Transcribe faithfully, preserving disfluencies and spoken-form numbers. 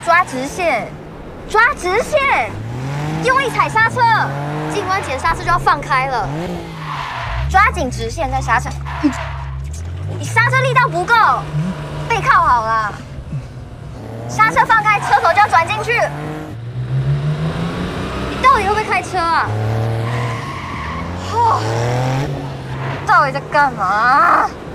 抓直线，抓直线，用力踩刹车，进弯前刹车就要放开了，抓紧直线再刹车。你你刹车力道不够，背靠好了，刹车放开，车头就要转进去。你到底会不会开车啊？哦，到底在干嘛？